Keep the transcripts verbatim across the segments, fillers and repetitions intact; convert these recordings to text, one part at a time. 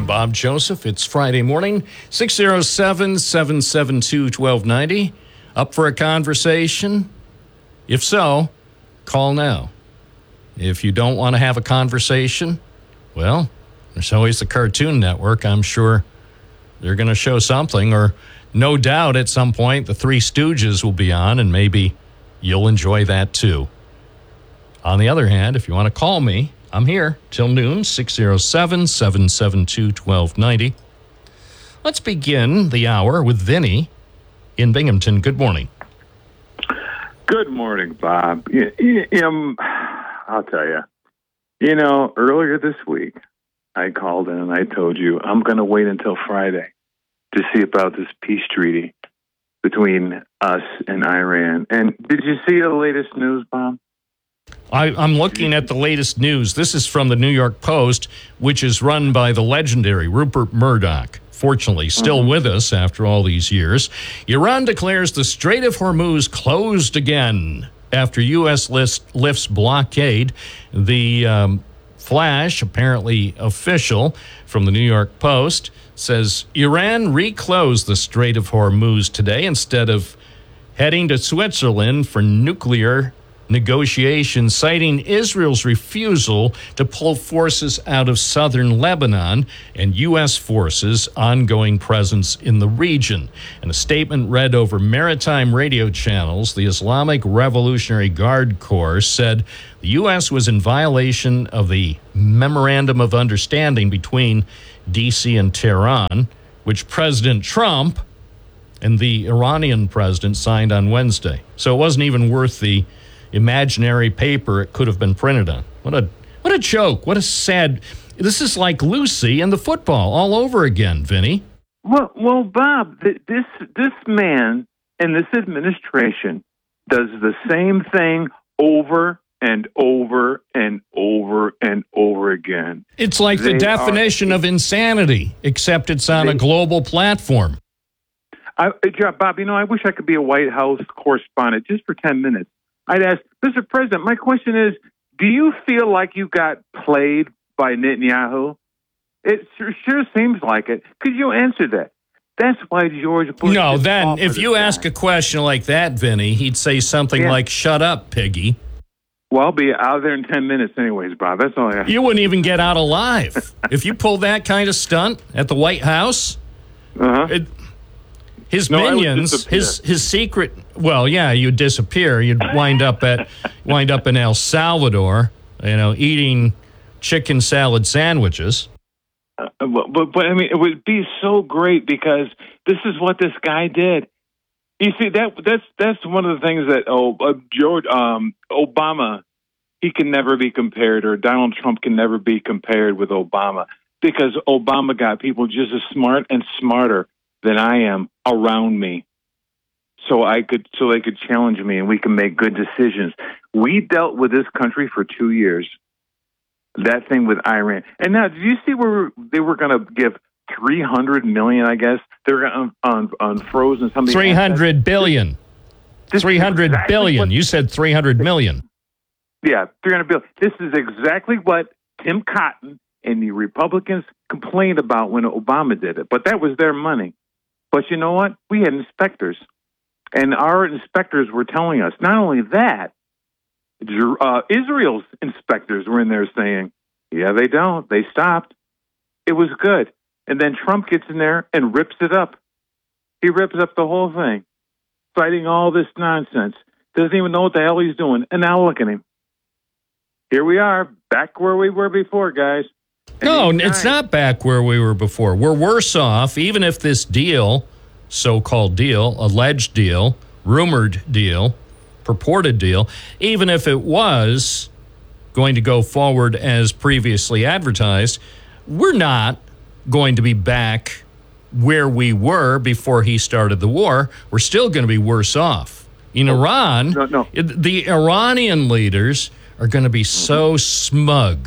I'm Bob Joseph. It's Friday morning, six oh seven, seven seven two, one two nine oh. Up for a conversation? If so, call now. If you don't want to have a conversation, well, there's always the Cartoon Network. I'm sure they're going to show something, or no doubt at some point the Three Stooges will be on, and maybe you'll enjoy that too. On the other hand, if you want to call me, I'm here till noon, six oh seven, seven seven two, one two nine oh. Let's begin the hour with Vinny in Binghamton. Good morning. Good morning, Bob. Um, I'll tell you, you know, earlier this week, I called in and I told you I'm going to wait until Friday to see about this peace treaty between us and Iran. And did you see the latest news, Bob? I, I'm looking at the latest news. This is from the New York Post, which is run by the legendary Rupert Murdoch. Fortunately, still mm-hmm. with us after all these years. Iran declares the Strait of Hormuz closed again after U S list, lifts blockade. The um, flash, apparently official, from the New York Post says Iran reclosed the Strait of Hormuz today instead of heading to Switzerland for nuclear negotiations, citing Israel's refusal to pull forces out of southern Lebanon and U S forces' ongoing presence in the region. In a statement read over maritime radio channels, the Islamic Revolutionary Guard Corps said the U S was in violation of the Memorandum of Understanding between D C and Tehran, which President Trump and the Iranian president signed on Wednesday. So it wasn't even worth the imaginary paper it could have been printed on. What a what a joke. What a sad... This is like Lucy and the football all over again, Vinny. Well, well, Bob, th- this this man and this administration does the same thing over and over and over and over again. It's like they the definition are, of insanity, except it's on they, a global platform. I, Bob, you know, I wish I could be a White House correspondent just for ten minutes. I'd ask, Mister President, my question is, do you feel like you got played by Netanyahu? It sure, sure seems like it. Could you answer that? That's why George Bush... No, then, if you ask a question like that, Vinny, he'd say something yeah. like, shut up, piggy. Well, I'll be out there in ten minutes anyways, Bob. That's all I ask. You wouldn't even get out alive. If you pulled that kind of stunt at the White House... Uh-huh. It, His no, minions, his his secret. Well, yeah, you'd disappear. You'd wind up at wind up in El Salvador, you know, eating chicken salad sandwiches. Uh, but, but but I mean, it would be so great because this is what this guy did. You see, that that's that's one of the things that oh uh, George um, Obama, he can never be compared, or Donald Trump can never be compared with Obama, because Obama got people just as smart and smarter than I am around me, so I could, so they could challenge me, and we can make good decisions. We dealt with this country for two years. That thing with Iran, and now, did you see where they were going to give three hundred million? I guess they were going to un, un, unfrozen something. Three hundred billion. Three hundred exactly billion. What, you said three hundred million. Yeah, three hundred billion. This is exactly what Tim Cotton and the Republicans complained about when Obama did it, but that was their money. But you know what? We had inspectors, and our inspectors were telling us, not only that, uh, Israel's inspectors were in there saying, yeah, they don't. They stopped. It was good. And then Trump gets in there and rips it up. He rips up the whole thing, fighting all this nonsense. Doesn't even know what the hell he's doing. And now look at him. Here we are, back where we were before, guys. No, it's not back where we were before. We're worse off, even if this deal, so-called deal, alleged deal, rumored deal, purported deal, even if it was going to go forward as previously advertised, we're not going to be back where we were before he started the war. We're still going to be worse off. In oh, Iran, no, no. the Iranian leaders are going to be so smug.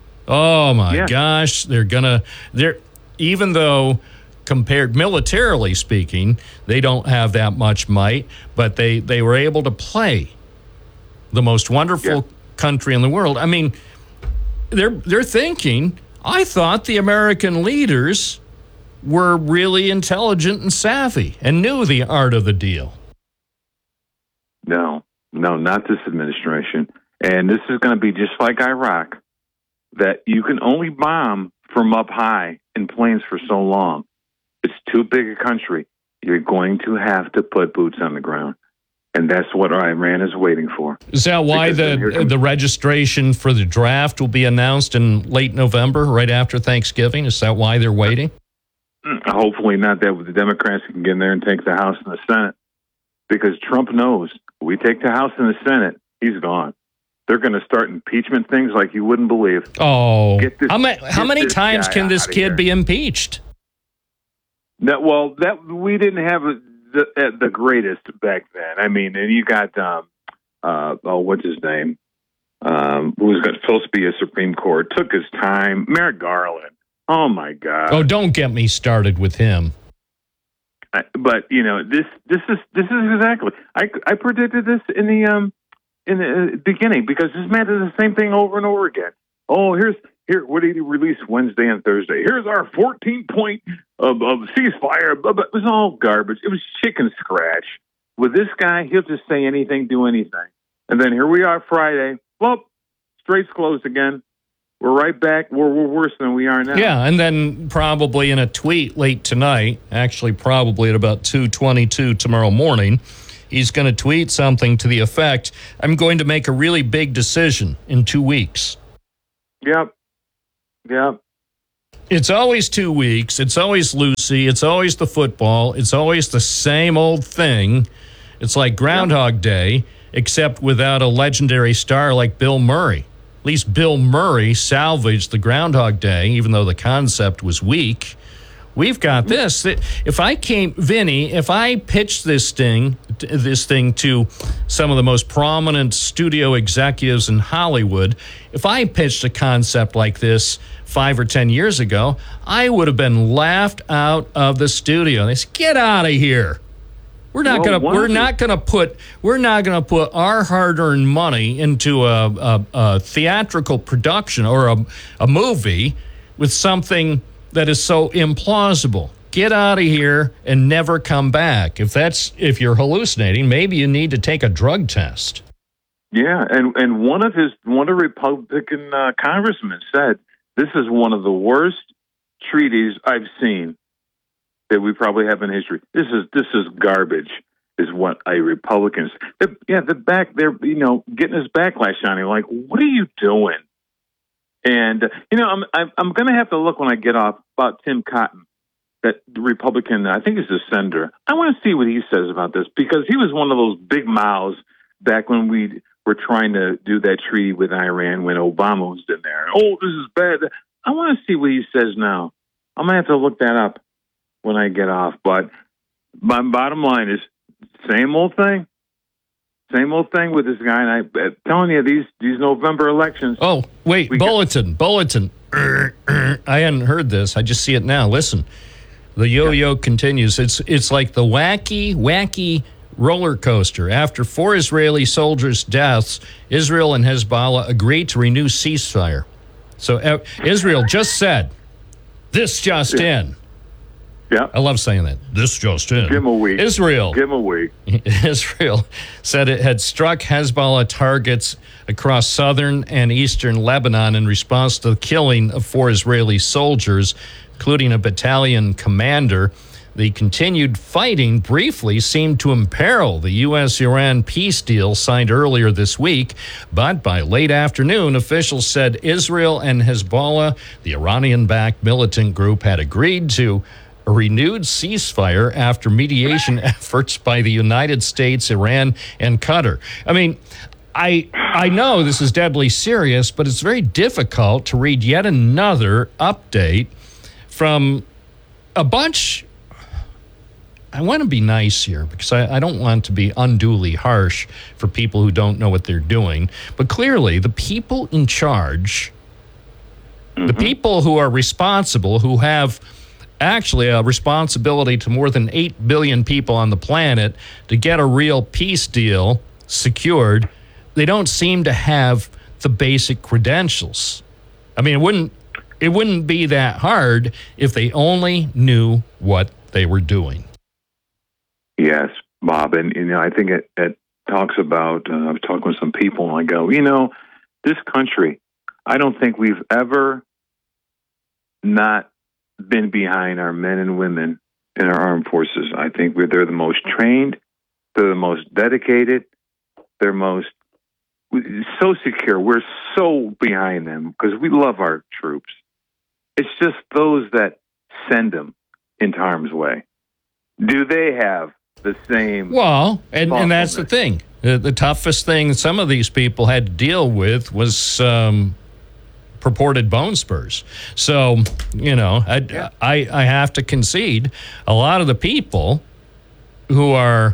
Oh my yeah. gosh, they're gonna they're even though compared militarily speaking, they don't have that much might, but they, they were able to play the most wonderful yeah. country in the world. I mean, they're they're thinking I thought the American leaders were really intelligent and savvy and knew the art of the deal. No, no, not this administration. And this is going to be just like Iraq, that you can only bomb from up high in planes for so long. It's too big a country. You're going to have to put boots on the ground. And that's what Iran is waiting for. Is that why the the registration for the draft will be announced in late November, right after Thanksgiving? Is that why they're waiting? Hopefully not. That the Democrats can get in there and take the House and the Senate. Because Trump knows, we take the House and the Senate, he's gone. They're going to start impeachment things like you wouldn't believe. Oh, this, how, ma- how many times can this kid here. be impeached? That, well, that we didn't have a, the uh, the greatest back then. I mean, and you got um, uh, oh, what's his name? Um, who was supposed to be a Supreme Court? Took his time. Merrick Garland. Oh my God. Oh, don't get me started with him. I, but you know, this this is this is exactly. I I predicted this in the um in the beginning because this man does the same thing over and over again. Oh, here's. Here, what did he release Wednesday and Thursday? Here's our fourteen point of, of ceasefire. It was all garbage. It was chicken scratch. With this guy, he'll just say anything, do anything. And then here we are Friday. Well, straits closed again. We're right back. We're, we're worse than we are now. Yeah, and then probably in a tweet late tonight, actually probably at about two twenty-two tomorrow morning, he's going to tweet something to the effect, I'm going to make a really big decision in two weeks. Yep. Yeah. It's always two weeks. It's always Lucy. It's always the football. It's always the same old thing. It's like Groundhog Day, except without a legendary star like Bill Murray. At least Bill Murray salvaged the Groundhog Day, even though the concept was weak. We've got this. If I came, Vinny, if I pitched this thing, this thing to some of the most prominent studio executives in Hollywood, if I pitched a concept like this five or ten years ago, I would have been laughed out of the studio. They said, "Get out of here. We're not well, gonna. We're not gonna put. We're not gonna put our hard-earned money into a, a, a theatrical production or a, a movie with something that is so implausible. Get out of here and never come back. If that's if you're hallucinating, maybe you need to take a drug test." Yeah, and and one of his one of Republican uh, congressmen said this is one of the worst treaties I've seen that we probably have in history. This is this is garbage, is what a Republicans. Yeah, the back they're you know getting his backlash on him. Like, what are you doing? And, you know, I'm I'm, I'm going to have to look when I get off about Tim Cotton, that Republican, I think he's a senator. I want to see what he says about this because he was one of those big mouths back when we were trying to do that treaty with Iran when Obama was in there. Oh, this is bad. I want to see what he says now. I'm going to have to look that up when I get off. But my bottom line is same old thing. Same old thing with this guy, and I, I'm telling you, these these November elections. Oh, wait, bulletin, got- bulletin. I hadn't heard this. I just see it now. Listen, the yo-yo yeah. continues. It's it's like the wacky, wacky roller coaster. After four Israeli soldiers' deaths, Israel and Hezbollah agreed to renew ceasefire. So uh, Israel just said, this just yeah. in. Yeah, I love saying that. This just in. Give him a week. Israel. Give him a week. Israel said it had struck Hezbollah targets across southern and eastern Lebanon in response to the killing of four Israeli soldiers, including a battalion commander. The continued fighting briefly seemed to imperil the U S Iran peace deal signed earlier this week, but by late afternoon, officials said Israel and Hezbollah, the Iranian-backed militant group, had agreed to a renewed ceasefire after mediation efforts by the United States, Iran, and Qatar. I mean, I I know this is deadly serious, but it's very difficult to read yet another update from a bunch. I want to be nice here because I, I don't want to be unduly harsh for people who don't know what they're doing. But clearly, the people in charge, mm-hmm. the people who are responsible, who have actually a responsibility to more than eight billion people on the planet to get a real peace deal secured, they don't seem to have the basic credentials. I mean, it wouldn't it wouldn't be that hard if they only knew what they were doing. Yes, Bob. And, you know, I think it, it talks about, uh, I was talking with some people, and I go, you know, this country, I don't think we've ever not been behind our men and women in our armed forces. I think we're, they're the most trained, they're the most dedicated, they're most so secure. We're so behind them because we love our troops. It's just those that send them into harm's way. Do they have the same? Well, and, and that's the thing. The, the toughest thing some of these people had to deal with was um, purported bone spurs. So, you know, I, yeah. I, I have to concede a lot of the people who are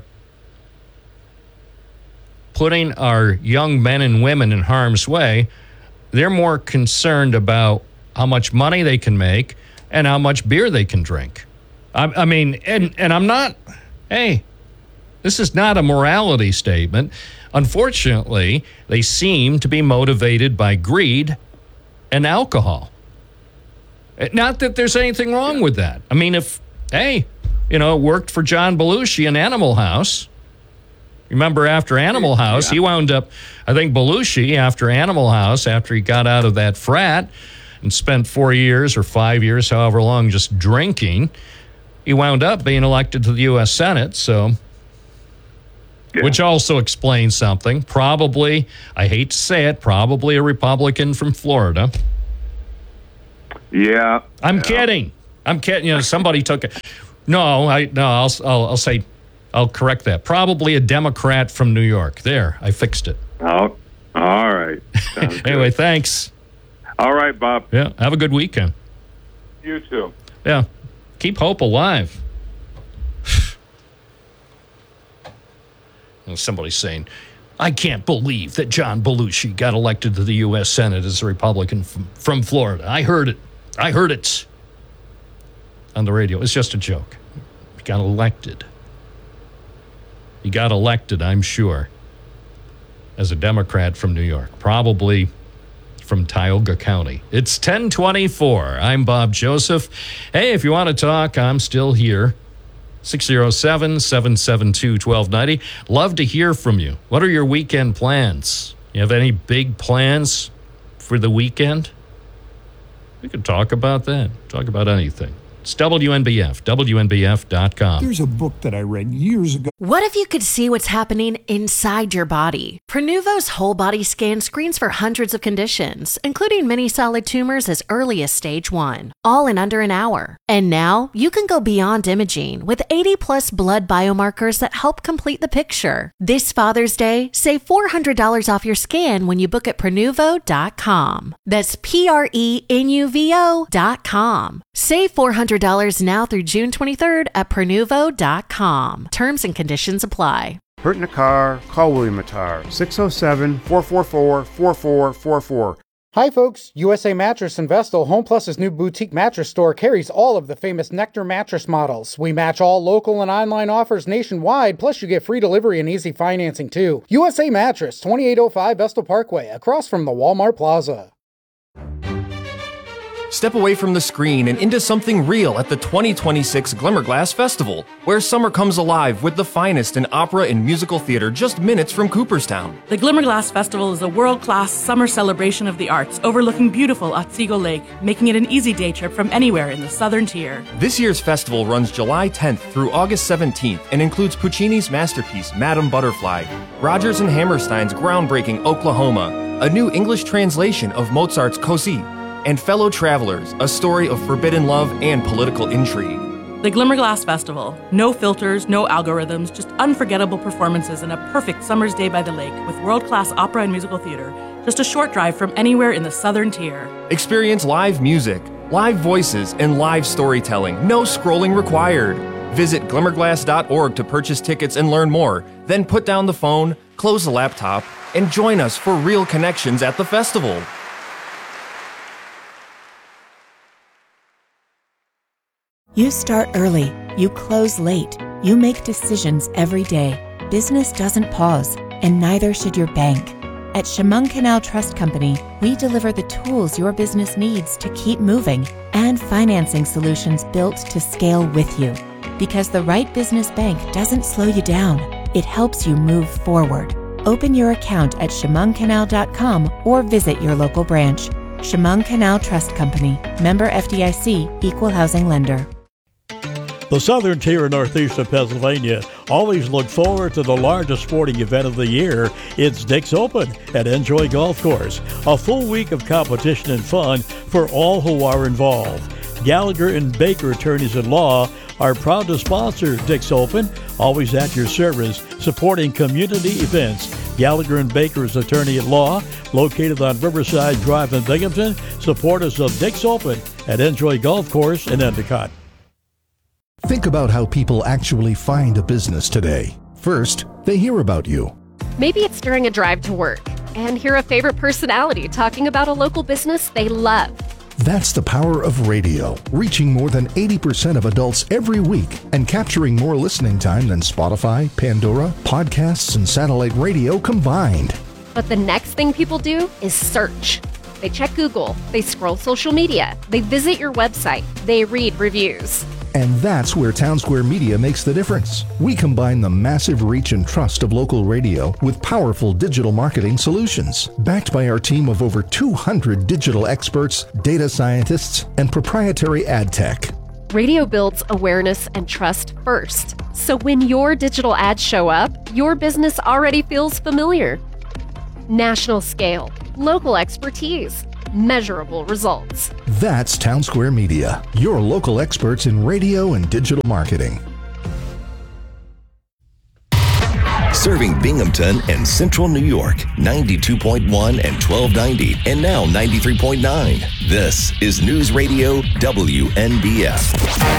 putting our young men and women in harm's way, they're more concerned about how much money they can make and how much beer they can drink. I, I mean, and, and I'm not, hey, this is not a morality statement. Unfortunately, they seem to be motivated by greed and alcohol. Not that there's anything wrong with that. I mean, if, hey, you know, it worked for John Belushi in Animal House. Remember, after Animal House, yeah. he wound up, I think Belushi, after Animal House, after he got out of that frat and spent four years or five years, however long, just drinking, he wound up being elected to the U S Senate, so, yeah. which also explains something. Probably, I hate to say it, probably a Republican from Florida. Yeah. I'm yeah. kidding. I'm kidding. You know, somebody took it. No, I, no, I'll, I'll, I'll say... I'll correct that. Probably a Democrat from New York. There, I fixed it. Oh, all right. Anyway, thanks. All right, Bob. Yeah, have a good weekend. You too. Yeah, keep hope alive. Somebody's saying, I can't believe that John Belushi got elected to the U S Senate as a Republican from, from Florida. I heard it. I heard it on the radio. It's just a joke. He got elected. He got elected, I'm sure, as a Democrat from New York, probably from Tioga County. It's ten twenty-four. I'm Bob Joseph. Hey, if you want to talk, I'm still here. six oh seven, seven seven two, one two nine oh. Love to hear from you. What are your weekend plans? You have any big plans for the weekend? We could talk about that. Talk about anything. It's W N B F, W N B F dot com. There's a book that I read years ago. What if you could see what's happening inside your body? Prenuvo's whole body scan screens for hundreds of conditions, including many solid tumors as early as stage one, all in under an hour. And now you can go beyond imaging with eighty plus blood biomarkers that help complete the picture. This Father's Day, save four hundred dollars off your scan when you book at Prenuvo dot com. That's P R E N U V O dot com. Save four hundred dollars now through June twenty-third at Prenuvo dot com. Terms and conditions apply. Hurt in a car? Call William Attar. six oh seven, four four four, four four four four. Hi folks, U S A Mattress and Vestal, Home Plus's new boutique mattress store, carries all of the famous Nectar mattress models. We match all local and online offers nationwide, plus you get free delivery and easy financing too. U S A Mattress, twenty-eight oh five Vestal Parkway, across from the Walmart Plaza. Step away from the screen and into something real at the twenty twenty-six Glimmerglass Festival, where summer comes alive with the finest in opera and musical theater just minutes from Cooperstown. The Glimmerglass Festival is a world-class summer celebration of the arts overlooking beautiful Otsego Lake, making it an easy day trip from anywhere in the southern tier. This year's festival runs July tenth through August seventeenth and includes Puccini's masterpiece, Madame Butterfly, Rodgers and Hammerstein's groundbreaking Oklahoma, a new English translation of Mozart's Così, and Fellow Travelers, a story of forbidden love and political intrigue. The Glimmerglass Festival. No filters, no algorithms, just unforgettable performances and a perfect summer's day by the lake with world-class opera and musical theater. Just a short drive from anywhere in the southern tier. Experience live music, live voices, and live storytelling. No scrolling required. Visit glimmerglass dot org to purchase tickets and learn more. Then put down the phone, close the laptop, and join us for real connections at the festival. You start early, you close late, you make decisions every day. Business doesn't pause, and neither should your bank. At Chemung Canal Trust Company, we deliver the tools your business needs to keep moving and financing solutions built to scale with you. Because the right business bank doesn't slow you down, it helps you move forward. Open your account at chemung canal dot com or visit your local branch. Chemung Canal Trust Company, member F D I C, equal housing lender. The southern tier and northeast of Pennsylvania always look forward to the largest sporting event of the year. It's Dick's Open at Enjoy Golf Course, a full week of competition and fun for all who are involved. Gallagher and Baker Attorneys at Law are proud to sponsor Dick's Open, always at your service, supporting community events. Gallagher and Baker's Attorney at Law, located on Riverside Drive in Binghamton, supporters of Dick's Open at Enjoy Golf Course in Endicott. Think about how people actually find a business today. First, they hear about you. Maybe it's during a drive to work and hear a favorite personality talking about a local business they love. That's the power of radio, reaching more than eighty percent of adults every week and capturing more listening time than Spotify, Pandora, podcasts, and satellite radio combined. But the next thing people do is search. They check Google, they scroll social media, they visit your website, they read reviews. And that's where Townsquare Media makes the difference. We combine the massive reach and trust of local radio with powerful digital marketing solutions, backed by our team of over two hundred digital experts, data scientists, and proprietary ad tech. Radio builds awareness and trust first. So when your digital ads show up, your business already feels familiar. National scale, local expertise, measurable results. That's Townsquare Media, your local experts in radio and digital marketing. Serving Binghamton and Central New York, ninety-two point one and twelve ninety, and now ninety-three point nine. This is News Radio W N B F.